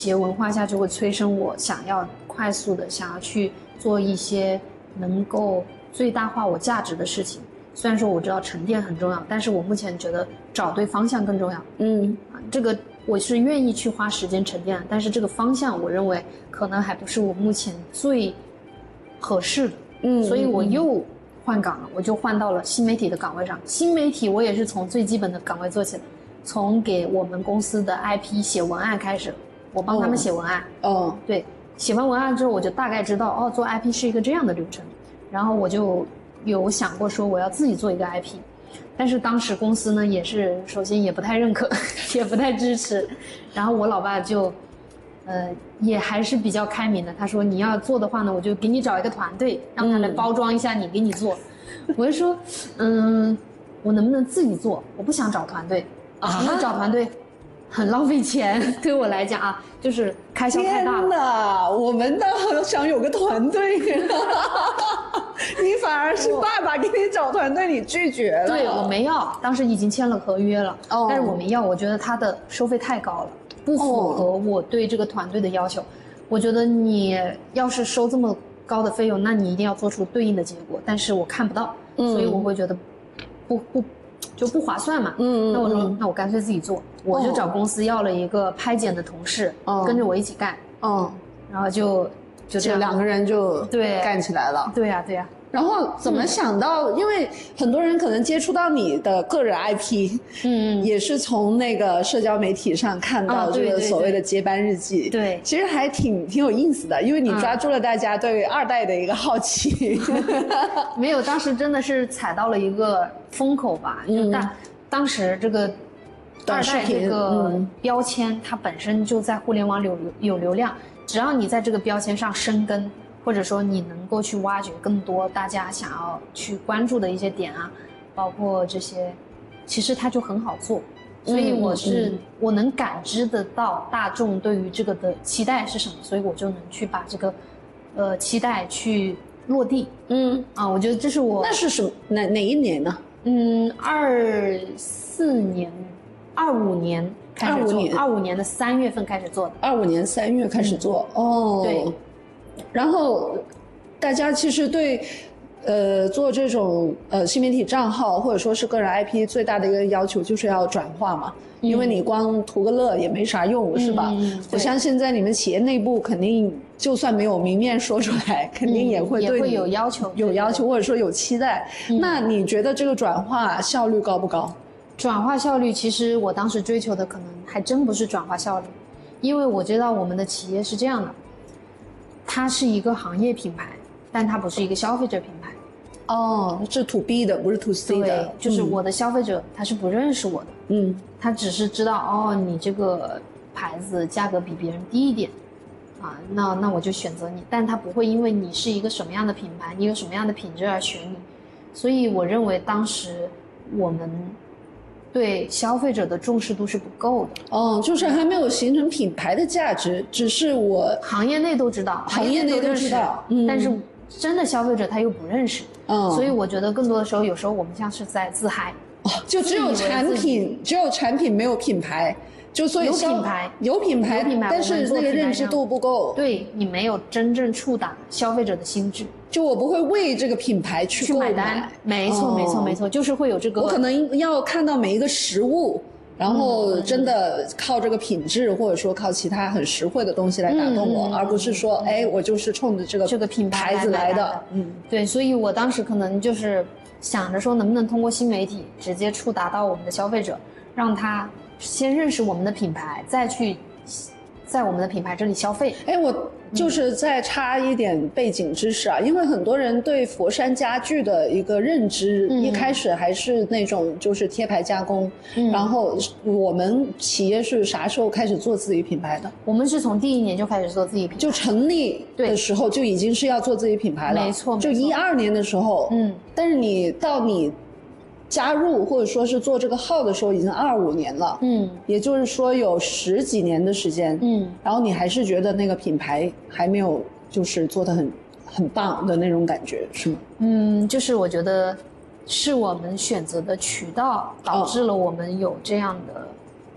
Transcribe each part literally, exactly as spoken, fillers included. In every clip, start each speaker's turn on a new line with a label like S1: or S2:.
S1: 企业文化下就会催生我想要快速的想要去做一些能够最大化我价值的事情。虽然说我知道沉淀很重要，但是我目前觉得找对方向更重要。嗯，这个我是愿意去花时间沉淀，但是这个方向我认为可能还不是我目前最合适的。嗯，所以我又换岗了，我就换到了新媒体的岗位上。新媒体我也是从最基本的岗位做起的，从给我们公司的 I P 写文案开始。我帮他们写文案，哦，对，写完文案之后，我就大概知道，哦，做 I P 是一个这样的流程，然后我就有想过说我要自己做一个 I P， 但是当时公司呢也是首先也不太认可，也不太支持，然后我老爸就，呃，也还是比较开明的，他说你要做的话呢，我就给你找一个团队，让他来包装一下你，给你做，嗯、我就说，嗯，我能不能自己做？我不想找团队，啊，因为找团队。很浪费钱，对我来讲啊，就是开销太大了。
S2: 天哪，我们倒想有个团队，你反而是爸爸给你找团队，你拒绝了。
S1: 对，我没要，当时已经签了合约了，哦、但是我没要，我觉得他的收费太高了，不符合我对这个团队的要求。哦、我觉得你要是收这么高的费用，那你一定要做出对应的结果，但是我看不到，嗯、所以我会觉得不不。就不划算嘛，嗯，那我说、嗯、那我干脆自己做，我就找公司要了一个拍剪的同事，哦、跟着我一起干，嗯，然后就就这样
S2: 两个人就
S1: 对
S2: 干起来了，
S1: 对呀、啊、对呀、啊。
S2: 然后怎么想到、嗯？因为很多人可能接触到你的个人 I P， 嗯，也是从那个社交媒体上看到这个所谓的接班日记，
S1: 对，对对对
S2: 其实还挺挺有意思的，因为你抓住了大家对二代的一个好奇。嗯、
S1: 没有，当时真的是踩到了一个风口吧，嗯、就当当时这个二代这个标签，它本身就在互联网有有流量，只要你在这个标签上生根。或者说你能够去挖掘更多大家想要去关注的一些点啊，包括这些，其实它就很好做。所以我是、嗯嗯、我能感知得到大众对于这个的期待是什么，所以我就能去把这个呃期待去落地。嗯啊，我觉得这是我
S2: 那是什么哪哪一年呢？
S1: 嗯，二四年，二五年开始做，二五年二五年的三月份开始做的，
S2: 二五年三月开始做、嗯、哦，
S1: 对。
S2: 然后，大家其实对，呃，做这种呃新媒体账号或者说是个人 I P 最大的一个要求就是要转化嘛，嗯、因为你光图个乐也没啥用，嗯、是吧？我相信在你们企业内部肯定就算没有明面说出来，肯定也会对你、
S1: 嗯、也会有要求，
S2: 有要求或者说有期待。嗯、那你觉得这个转化效率高不高？
S1: 转化效率，其实我当时追求的可能还真不是转化效率，因为我知道我们的企业是这样的。它是一个行业品牌，但它不是一个消费者品牌。
S2: 哦，是 to B 的，不是 to C 的。
S1: 对，就是我的消费者、嗯、他是不认识我的，嗯，他只是知道哦，你这个牌子价格比别人低一点，啊，那那我就选择你，但他不会因为你是一个什么样的品牌，你有什么样的品质而选你。所以我认为当时我们对消费者的重视度是不够的。
S2: 哦，就是还没有形成品牌的价值，只是我
S1: 行业内都知道，
S2: 行业内都知道，
S1: 嗯，但是真的消费者他又不认识，嗯，所以我觉得更多的时候，有时候我们像是在自嗨，
S2: 哦，就只有产品，只有产品没有品牌，就所以
S1: 有品牌，
S2: 有品牌，
S1: 有品牌，
S2: 但是那个认知度不够，
S1: 对你没有真正触达消费者的心智。
S2: 就我不会为这个品牌去
S1: 去买单，没错、哦、没错没错，就是会有这个。
S2: 我可能要看到每一个实物，然后真的靠这个品质，嗯、或者说靠其他很实惠的东西来打动我，嗯、而不是说，嗯、哎，我就是冲着这个
S1: 这个品
S2: 牌子来的。
S1: 嗯，对，所以我当时可能就是想着说，能不能通过新媒体直接触达到我们的消费者，让他先认识我们的品牌，再去在我们的品牌这里消费。
S2: 哎，我。就是再插一点背景知识啊，因为很多人对佛山家具的一个认知，嗯、一开始还是那种就是贴牌加工，嗯、然后我们企业是啥时候开始做自己品牌的？
S1: 我们是从第一年就开始做自己品牌，
S2: 就成立的时候就已经是要做自己品牌了，
S1: 没错，
S2: 就一二年的时候，嗯，但是你到你加入或者说是做这个号的时候已经二五年了，嗯，也就是说有十几年的时间，嗯，然后你还是觉得那个品牌还没有就是做得很很棒的那种感觉，是吗？
S1: 嗯，就是我觉得是我们选择的渠道导致了我们有这样的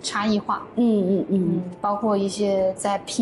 S1: 差异化。
S2: 嗯嗯嗯，
S1: 嗯，包括一些在 P